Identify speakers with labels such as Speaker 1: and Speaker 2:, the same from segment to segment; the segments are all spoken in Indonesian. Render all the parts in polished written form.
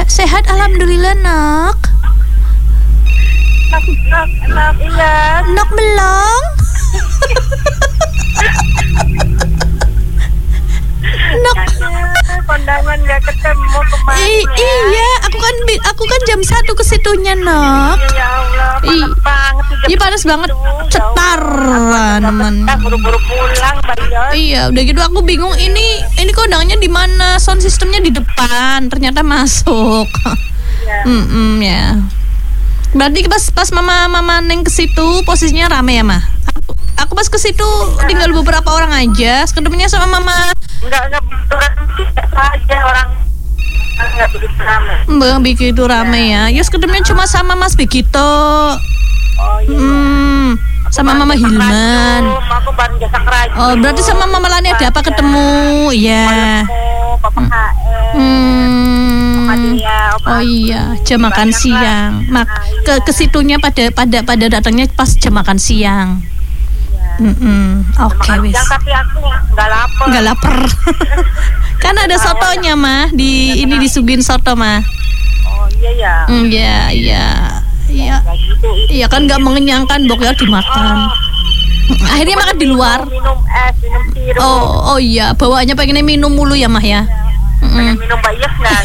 Speaker 1: sehat alhamdulillah nak.
Speaker 2: Nak iya.
Speaker 1: Nok melong. Nok.
Speaker 2: Kondangan nggak ketemu kemarin.
Speaker 1: Iya, aku kan jam 1 ke situnya nok.
Speaker 2: Ya Allah, panas banget.
Speaker 1: Iya panas banget, cetar teman.
Speaker 2: Buru-buru pulang, Bayon.
Speaker 1: Iya, udah gitu aku bingung ini kondangannya di mana? Sound systemnya di depan, ternyata masuk.
Speaker 2: Iya.
Speaker 1: Ya. Berarti pas mama Neng ke situ posisinya rame ya, Mah? Aku pas ke situ tinggal beberapa orang aja, ketemunya sama mama.
Speaker 2: Enggak aja orang enggak begitu rame.
Speaker 1: Mbak begitu rame ya. Yus ketemunya cuma sama Mas Begito.
Speaker 2: Oh iya.
Speaker 1: Sama Mama Hilman.
Speaker 2: Aku bareng jasa kerajaan.
Speaker 1: Oh, berarti sama Mama Lani ada apa ketemu? Ya.
Speaker 2: Papa KM.
Speaker 1: Oh iya, jam makan siang. Ke situnya pada datangnya pas jam makan siang. Oke, wis.
Speaker 2: Tapi aku nggak lapar.
Speaker 1: Kan ada sotonya mah ini disuguhin soto mah.
Speaker 2: Oh iya ya.
Speaker 1: Iya kan nggak mengenyangkan pokoknya dimakan. Akhirnya makan di luar.
Speaker 2: Minum es, minum sirup.
Speaker 1: Oh iya, bawaannya pengennya minum mulu ya mah ya.
Speaker 2: Pengen minum bayas nggak?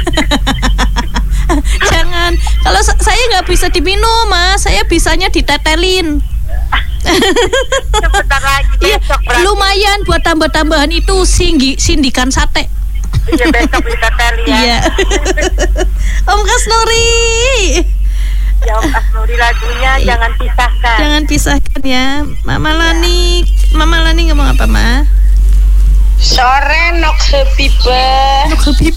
Speaker 1: Jangan. Kalau saya nggak bisa diminum mas, saya bisanya ditetelin.
Speaker 2: Sebentar lagi besok.
Speaker 1: Iya, lumayan buat tambah-tambahan itu sindikan sate.
Speaker 2: Iya besok ditetelin ya.
Speaker 1: Iya. Om Kasnuri.
Speaker 2: Ya Om Kasnuri lagunya jangan pisahkan.
Speaker 1: Jangan pisahkan ya. Mama Lani ngomong apa mah?
Speaker 2: Sore nok happy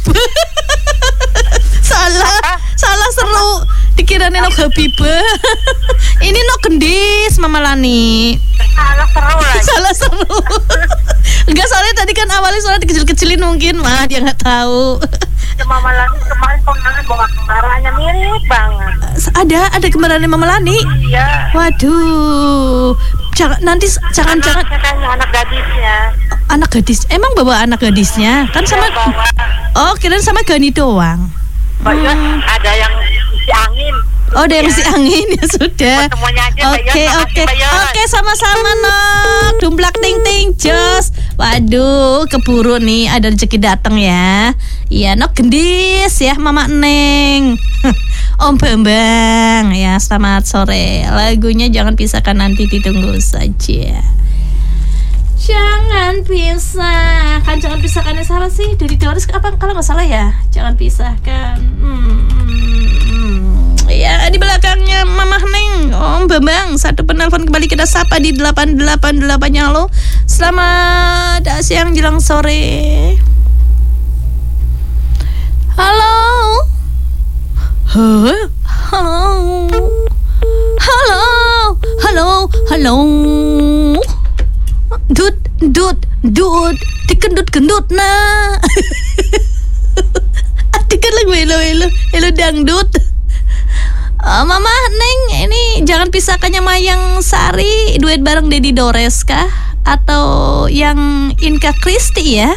Speaker 1: Salah seru. Dikiranya nok happy Ini nok gendis Mama Lani. Salah seru. Enggak, soalnya tadi kan awalnya soalnya dikecil-kecilin mungkin mah dia nggak tahu.
Speaker 2: Mama Lani kemarin kondangan bawa kembarannya mirip banget.
Speaker 1: Ada kembarannya Mama Lani.
Speaker 2: Iya.
Speaker 1: Waduh. Jangan
Speaker 2: anak gadisnya.
Speaker 1: Anak gadis. Emang bawa anak gadisnya? Kan sama Oh, kirain sama Gani doang.
Speaker 2: Ada yang isi angin.
Speaker 1: Oh, ada yang isi angin ya sudah. Oke, sama-sama nok. Dumplak ting jos. Waduh, keburu nih ada rezeki datang ya. Iya, nok gendis ya Mama Neng. Om Bambang ya, selamat sore. Lagunya jangan pisahkan, nanti ditunggu saja. Jangan pisahkan, jangan pisahkannya salah sih. Dari Doris apa kalau nggak salah ya? Jangan pisahkan. Ya, di belakangnya Mama Neng, Om Bambang. Satu penelpon kembali kita sapa di 888-nya. Halo. Selamat siang jelang sore. Halo. Halo. Dut, dikendut nah. Artikan lagu hello dangdut. Mama Neng, ini jangan pisahkannya Mayang Sari duet bareng Dedi Dores kah? Atau yang Inka Kristi ya?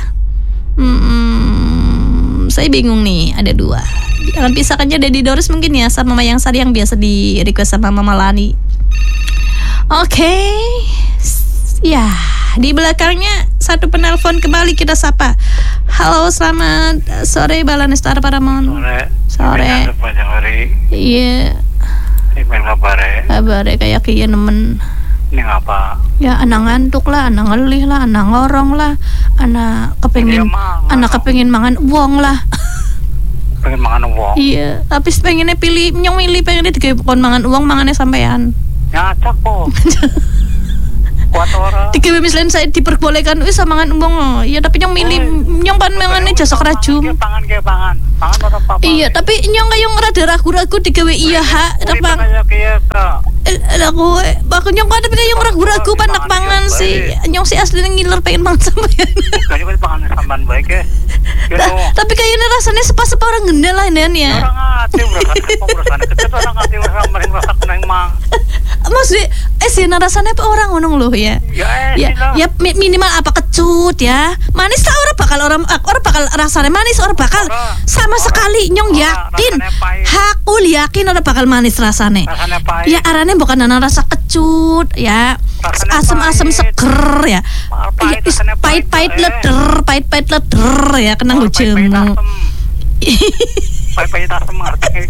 Speaker 1: Saya bingung nih, ada dua. Jangan pisahkannya Dedi Dores mungkin ya sama Mayang Sari yang biasa di request sama Mama Lani. Oke. Ya, di belakangnya satu penelpon kembali kita sapa. Halo, selamat sore Balan Star Paramon. Sore.
Speaker 3: Panjang hari.
Speaker 1: Iya.
Speaker 3: Ini
Speaker 1: Kabare kayak kieu nemen.
Speaker 3: Ini ngapa?
Speaker 1: Ya anak ngantuk lah, anak ngelih lah, anak ngorong lah, anak kepengin mangan uang lah.
Speaker 3: Pengen mangan uang.
Speaker 1: Iya, tapi pengennya milih pengennya dikon mangan uang, mangannya sampean.
Speaker 3: Nyacak kok. Kuat orang.
Speaker 1: Tiga misalnya saya diperbolehkan wis mangan uang. Iya, tapi yang milih nyong pan mangannya jasa kerajum.
Speaker 3: Pangan orang apa?
Speaker 1: Iya, tapi nyong kayong rada ragu-ragu digawe iya hak repang. Aku nyong kan tapi kayong ragu-ragu panak pangan sih. Nyong si aslinya ngiler pengen mangan sampean.
Speaker 3: Kayaknya pangan sampean baik ya.
Speaker 1: Tapi kayaknya rasanya sepa-sepa orang gendel lah ini ya.
Speaker 3: Orang hati berasa kecet orang hati berasa maring rasa kunang mang.
Speaker 1: Maksudnya ya rasanya apa orang ngono lho ya. Ya minimal apa kecut ya. Manis tak orang bakal rasanya manis, orang bakal sama sekali nyong yakin. Hakul yakin orang bakal manis rasanya. Ya arane bukan ana rasa kecut ya. Asam-asam seger ya. Pahit-pahit leder ya kenang jemu.
Speaker 3: Pahit asam artinya.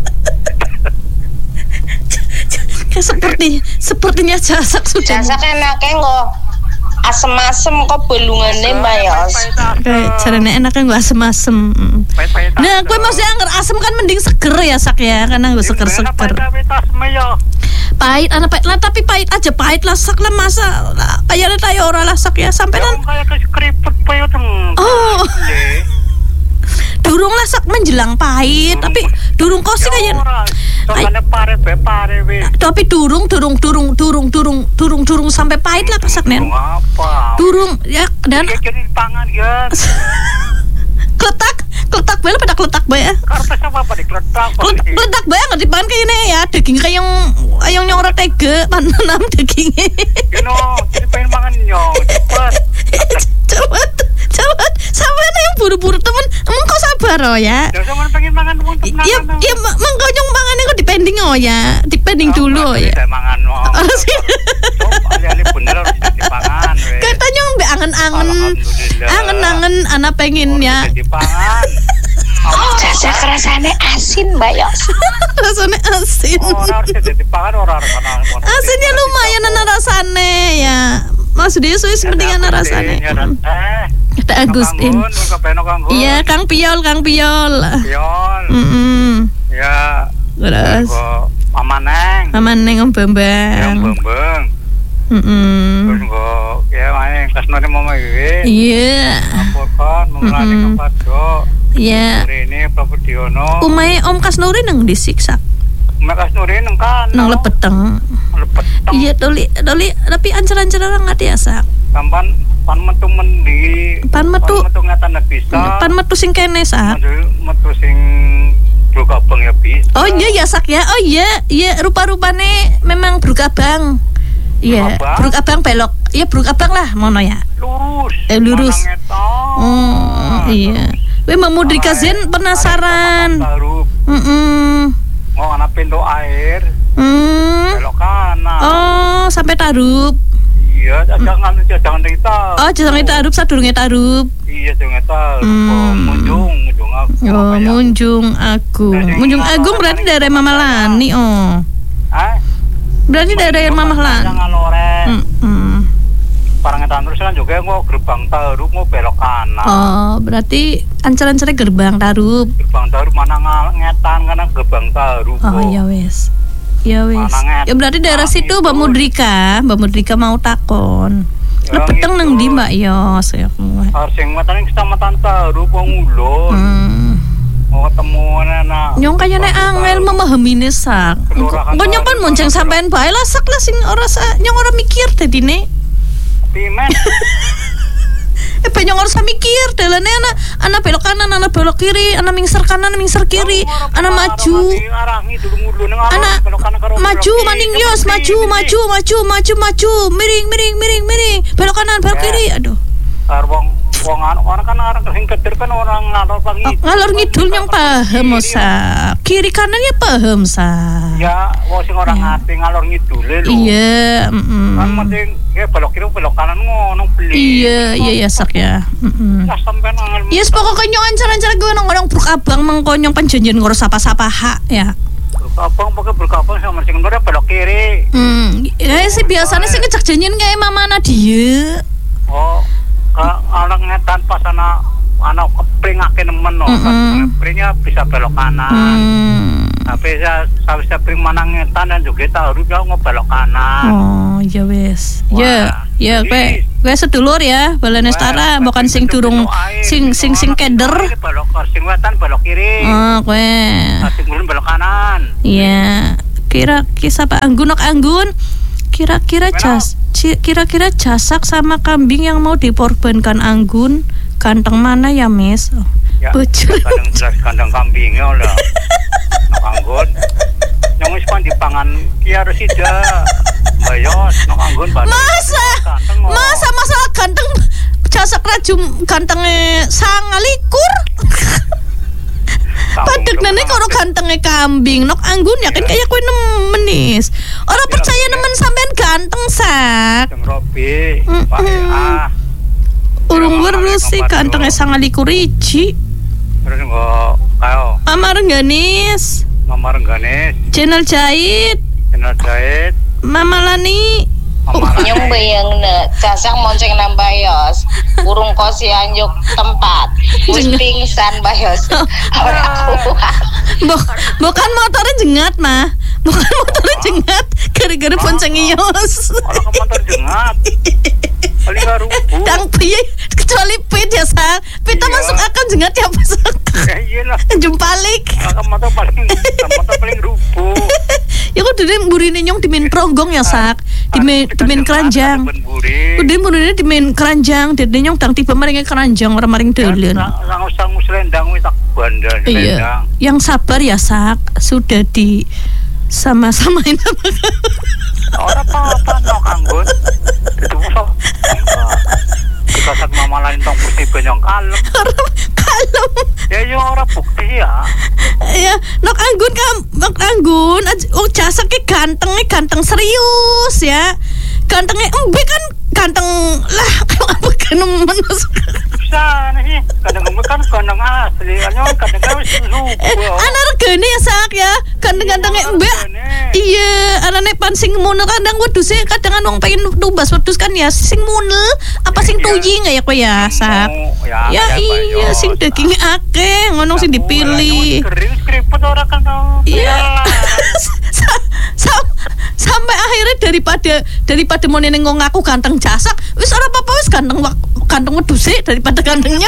Speaker 1: Sepertinya jasak sudah.
Speaker 4: Jasak enaknya kok asem-asem kok belungannya Mbak Yos.
Speaker 1: Kayak caranya enaknya nggak asem-asem. Nah, gue maksudnya anggar asem kan mending seger ya sak ya, karena gue seger-seger. Pahit, anak pahit lah, tapi pahit aja pahit lah sak lah masa kayaknya tayo orang lah sak ya sampai kan.
Speaker 3: Kayak keriput pahit.
Speaker 1: Oh. Durung lah sak menjelang pahit, tapi durung kok sih kayak. Tapi durung sampai pahit lah pasak nen. Durung ya dan kletak bae pada kletak bae ya. Kletak bae nggak dipangan kayak ini ya, daging kayak yang ora tege panenam dagingnya.
Speaker 3: Jadi pengen makan nyong cepet.
Speaker 1: Coba sampai yang buru-buru temen emang kau sabar oh ya.
Speaker 3: Jangan pengen makan untuk
Speaker 1: ya mengkonyong mangannya kok dipending oh ya, dipending dulu ya.
Speaker 3: Mangan ali bener harus dipangan.
Speaker 1: Katanya mbak angen-angen anak pengen ya.
Speaker 3: Dipangan.
Speaker 4: Jasak rasanya asin Mbak Yos.
Speaker 1: Rasanya asin.
Speaker 3: Orang harus dipangan orang.
Speaker 1: Asinnya lumayan anak rasanya ya. Maksudnya sepenting anak rasanya. Ada Agustin. Iya, Kang Piol.
Speaker 3: Ya.
Speaker 1: Terus. Mama Neng Om Bambang.
Speaker 3: Terus kok ya main kasnone mama iki.
Speaker 1: Iya.
Speaker 3: Laporkan mengalami kepada.
Speaker 1: Iya.
Speaker 3: Ini Prabudiono.
Speaker 1: Umay Om Kasnuri nang disiksa.
Speaker 3: Mekas Nuri nang kan.
Speaker 1: Nang lepeteng. Iya, doli tapi ancer-ancer orang nggak biasa.
Speaker 3: Sampan pan metu mendi.
Speaker 1: Pan metu
Speaker 3: ngatan bisa.
Speaker 1: Pan metu sing kene sak.
Speaker 3: Metu sing brukabang ya bisa.
Speaker 1: Oh iya ya sak ya. Oh iya rupa-rupane memang brukabang. Iya, brukabang belok. Iya brukabang lah mono ya. Lurus. Iya. We Mamudrika Zen penasaran.
Speaker 3: Mau anak pintu air. Belok kanan.
Speaker 1: Oh, sampai Tarup.
Speaker 3: Iya, jangan Tarup.
Speaker 1: Oh, jangan Tarup, sadurunge Tarup.
Speaker 3: Iya, jangan Tarup. Munjung aku.
Speaker 1: Oh, Munjung Agung. Munjung Agung berarti daerah Mama Lani, oh. Berarti daerah Mama Lani.
Speaker 3: Jangan loren. Parangetan terus kan juga mau gerbang Tarup mau belok kanan.
Speaker 1: Oh, berarti ancer-ancernya gerbang Tarup.
Speaker 3: Gerbang Tarup mana ngetan karena gerbang Tarup.
Speaker 1: Oh, ya wes. Ya berarti daerah situ Mbak Mudrika mau takon. Lepeteng nang ndi Mbak Yos ya.
Speaker 3: Harus yang matane kecamatan Tarup wong ulun. Mau ketemu anak.
Speaker 1: Nyong kayane angel memahami sak. Engko nyong pan monceng sampean bae lah sak lah sing ora nyong ora mikir dadine.
Speaker 3: Pimen.
Speaker 1: Nyong harus mikir dalane anak belok kanan, anak belok kiri, anak mingser kanan, mingser kiri, anak maju. Anak maju maning Yos, maju. Miring. Belok kanan, belok kiri. Aduh.
Speaker 3: Orang kan orang kesing kedir kan orang
Speaker 1: ngalor ngidul yang paham sa. Kiri kanannya paham sa.
Speaker 3: Ya, sing orang ngati ngalor ngidul lho.
Speaker 1: Iya,
Speaker 3: Kan mending belok kiri belok kanan ngono beli.
Speaker 1: Iya sak ya.
Speaker 3: Sampean angel.
Speaker 1: Yes, pokoknya ancar-ancar gue nang Bruk Abang mengkonyong panjenengan ngurus sapa-sapa hak ya.
Speaker 3: Bruk Abang sama sing ndore belok kiri.
Speaker 1: Ya sih biasanya sih ngejak janjian kayak Mama Nadia.
Speaker 3: Oh, orang ngetan pas anak kepring ake nemen no. Kepringnya bisa belok kanan. Tapi saya pring mana ngetan dan juga tahu dia ngebelok kanan.
Speaker 1: Oh, ya wes. Ya, gue sedulur ya, Balane Setara bukan sing durung sing keder.
Speaker 3: Belok sing wetan belok kiri.
Speaker 1: Oh, kowe.
Speaker 3: Sing mulun belok kanan.
Speaker 1: Iya. Kisah Pak Anggun. Kira-kira jasak sama kambing yang mau dikorbankan Anggun ganteng mana ya Miss? Oh,
Speaker 3: ya,
Speaker 1: bocor.
Speaker 3: Kandang kambingnya lah. Anggun. Yang wis pan dipangan ki harus ida. Bayos nok anggun Bandung.
Speaker 1: Masa
Speaker 3: Ganteng, oh.
Speaker 1: masalah ganteng jasak rajum gantengnya 29. Padek nenek karo gantengnya kambing nok anggun yakin kayak kue nemenis. Orang percaya nemen sampean ganteng sak.
Speaker 3: Jeng Robi, Pak
Speaker 1: Urung weruh sih gantengnya 29 iji.
Speaker 3: Terus kok kayo
Speaker 1: Mama Rengganis,
Speaker 3: Mama Rengganis,
Speaker 1: channel jahit,
Speaker 3: Channel Jahit,
Speaker 1: Mama Lani.
Speaker 4: Nyong bayang casak monceng nang bayos. Urung kosi anjuk tempat. Wis pingsan bayos. Ora kuat.
Speaker 1: Bukan motornya jengat mah. Bukan motornya jengat gara-gara bonceng ios.
Speaker 3: orang ke motor jengat. Paling gak rubuh.
Speaker 1: Tang piye kecuali pit ya sak. Pita
Speaker 3: Iya.
Speaker 1: masuk akan jengat ya pasak.
Speaker 3: Ya iyalah.
Speaker 1: Jumpalik.
Speaker 3: Orang ke motor paling rubuh.
Speaker 1: Ya kok dene mburine nyong dimain pronggong ya sak. Dimain keranjang. Udah mburine dimain keranjang, dene nyong tang tiba maring keranjang ora maring dolen.
Speaker 3: Sangus selendang wis tak bandar
Speaker 1: Iya.
Speaker 3: selendang.
Speaker 1: Yang sabar ya sak, sudah di sama-samain sama
Speaker 3: Ora apa-apa nok anggun. Itu sok. Dikasak mama lain tong putih benyong kalem.
Speaker 1: kalem.
Speaker 3: Ya yo ora bukti ya.
Speaker 1: Ya, nok anggun, oh jasake ganteng serius ya. Gantengnya embe kan ganteng lah, apa kan menus.
Speaker 3: Bisa nih, kadang kan kandang asli, kadang wis lupa.
Speaker 1: Anak regane ya sak ya, ganteng-gantengnya embe. Iya, anane pan sing munel kadang wedhus kadang wong pengen nubas wedhus kan ya sing munel apa sing tuying ya kowe ya sak. Ya iya sing daging akeh ngono sing dipilih.
Speaker 3: Kering skripet ora kan tau.
Speaker 1: Iya. Sampai akhirnya daripada mau neneng ngaku ganteng jasak, wis ora apa-apa wis ganteng wedhus daripada gantengnya.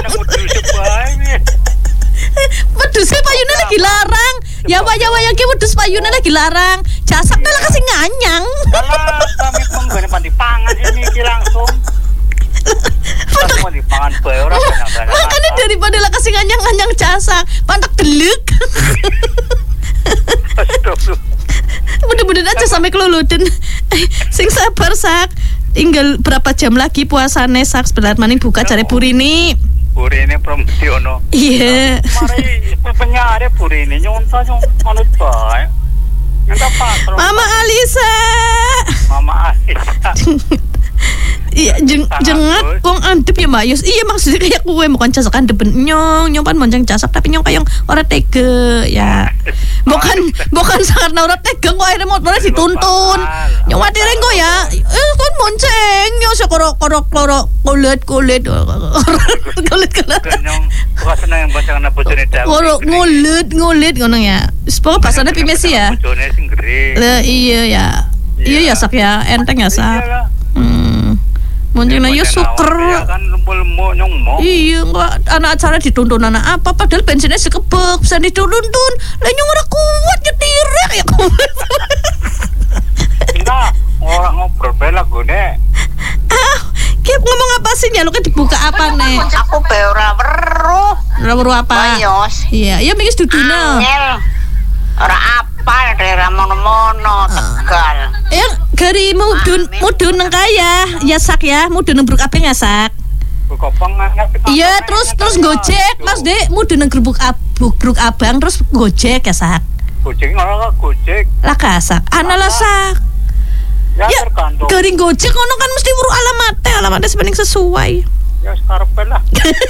Speaker 1: Wedhus payune lagi larang. Ya waya ki wedhus payune lagi larang. Jasaknya lah kasih nganyang.
Speaker 3: Alah, kami penggone pandi pangan ini iki langsung. Pas dipangan bae ora banyak-banyak.
Speaker 1: Makanya daripada lah kasih nganyang jasak, pantak delek.
Speaker 3: Astagfirullah.
Speaker 1: Mudah-mudahan aja sampai kelulutan. Sing sabar sak. Tinggal berapa jam lagi puasane sak sebelah maning buka jare Burini.
Speaker 3: Burini Promosiono.
Speaker 1: Iya.
Speaker 3: Mari penyare Burini nyonta manut bae. Ngapa patron?
Speaker 1: Mama Alisa.
Speaker 3: Mama Alisa.
Speaker 1: Iya jengat kong antep ya Mbak Yus. Iya maksudnya kayak kue bukan casak antep nyong pan monceng casak tapi nyong kayak orang tege ya. Bukan karena orang tege kok akhirnya motornya dituntun. Nyong matirin kok ya. Kan monceng nyong sekorok kulit. Kulit.
Speaker 3: Nyong bukan seneng yang bonceng ana bojone dawe.
Speaker 1: Ngulit ngono ya. Pokoknya pasane pimesi ya.
Speaker 3: Bojone sing gede.
Speaker 1: Lah iya ya. Iya ya sak ya, enteng ya sak. Monceng ya suker.
Speaker 3: Kan lemu nyong mau.
Speaker 1: Iya enggak anak acara dituntun anak apa padahal bensinnya sekebek bisa dituntun lah nyong ora kuat nyetirnya kayak kuat.
Speaker 3: Enggak, orang ngobrol bela gone.
Speaker 1: Kip ngomong apa sih nyaluknya dibuka apa nih?
Speaker 4: Aku be ora weruh.
Speaker 1: Apa?
Speaker 4: Bayos.
Speaker 1: Iya mingis duduna.
Speaker 4: Angel. Ora apa daerah mono-mono Tegal.
Speaker 1: Ya gari mudun nang kaya ya sak ya mudun nang bruk apa ngasak. Iya terus gojek Mas Dek mudun nang bruk abang terus gojek ya sak.
Speaker 3: Gojek ora gojek.
Speaker 1: Lah kasak ana lah sak.
Speaker 3: Ya tergantung.
Speaker 1: Garing gojek ngono kan mesti weruh alamatnya sebenarnya sesuai.
Speaker 3: Ya sekarepe lah.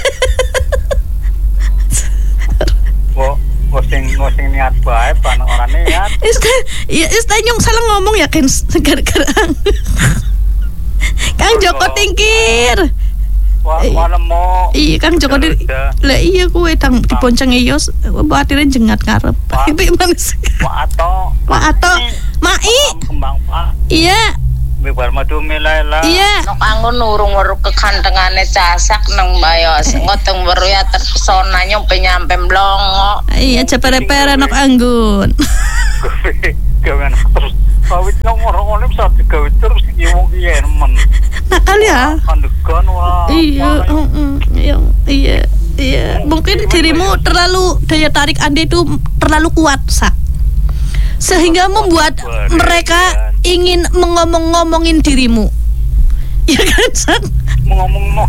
Speaker 3: Ngosing niat bae pan ora niat.
Speaker 1: Is nyong salah ngomong ya kan gara-gara. Kang Joko tingkir.
Speaker 3: Walemo.
Speaker 1: Iya Kang Joko lah iya kowe tang diponceng Yos batire jengat ngarep. Pipi manis. Wah ato. Mai.
Speaker 3: Kembang Pak.
Speaker 1: Iya.
Speaker 3: Bebar madu milaila.
Speaker 1: Iya.
Speaker 4: Nok anggun urung-urung kekantengane casak nang bayos. Ngoteng weru ya terpesona nyampe mlongo.
Speaker 1: Iya cepere-pere nok anggun.
Speaker 3: Gawean terus kawit nang orang bisa digawe terus nyewong kiye nemen.
Speaker 1: Nakal ya.
Speaker 3: Kandegan wah.
Speaker 1: Iya. Mungkin dirimu terlalu daya tarik Anda itu terlalu kuat sak. Sehingga membuat mereka ingin mengomong-ngomongin dirimu. Ya kan, Sak?
Speaker 3: Ngomong.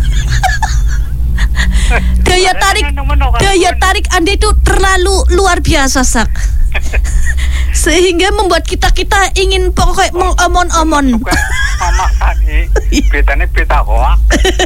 Speaker 1: Daya tarik Anda itu terlalu luar biasa, Sak. Sehingga membuat kita ingin pokoknya mengomon-omon.
Speaker 3: Mama tadi betane beta hoak.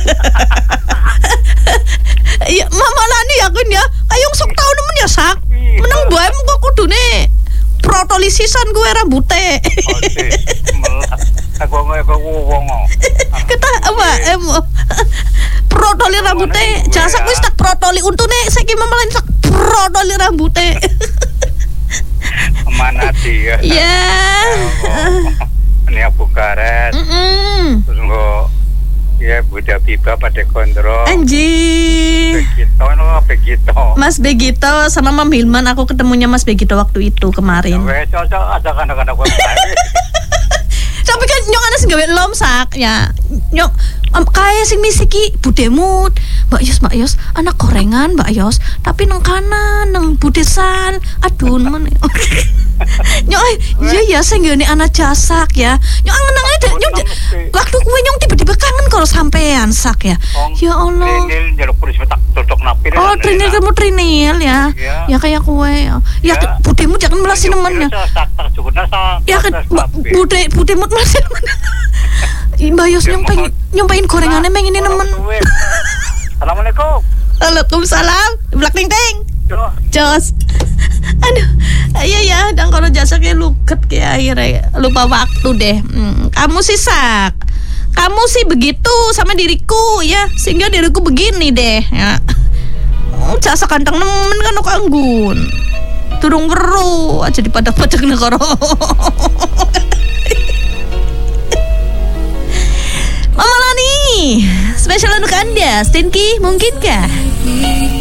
Speaker 1: Iya, Mama Lani yakin ya. Kayong sok tau nemen ya, Sak. Meneng bae kok kudune protolisisan gue rambute.
Speaker 3: Oke. Melas. Aku wong.
Speaker 1: Kita apa? Protoli rambute. Jasa wis tak protoli untune saiki Mama Lani sak protoli rambute.
Speaker 3: Mana dia?
Speaker 1: Ya.
Speaker 3: Ini aku karet. Terus kok ya Buddha Biba pada kontrol.
Speaker 1: Anjing.
Speaker 3: Begitu.
Speaker 1: Mas Begito sama Mam Hilman, aku ketemunya Mas Begito waktu itu kemarin.
Speaker 3: Cocok ada kadang-kadang gue.
Speaker 1: Tapi kan nyong ana sing gawe lomsak ya. Nyong kaya sing misiki budemut. Mbak Yos, anak gorengan Mbak Yos, tapi nang kanan nang budesan. Aduh men. Nyong iya sing ngene anak jasak ya. Nyong angen-angen nyong waktu kuwe nyong tiba-tiba kangen karo sampean sak ya. Ya Allah.
Speaker 3: Trinil njaluk polis tak cocok napir.
Speaker 1: Oh, Trinil kamu Trinil ya. Ya kayak kue. Ya budemut jangan melasin nemen ya. Ya kan budemut melasin nemen. Mbak Yos nyompain gorengannya meng ini nemen.
Speaker 3: Assalamualaikum.
Speaker 1: Waalaikumsalam. Blak ting ting. Jos. Aduh, ya, dan kalau jasanya luket kayak akhirnya lupa waktu deh. Kamu sih Sak. Kamu sih begitu sama diriku ya, sehingga diriku begini deh ya. Jasa kantang nemen kan aku anggun. Turung weru aja di padak-padak negara. Mama Lani, spesial untuk Anda, Stinky, mungkinkah?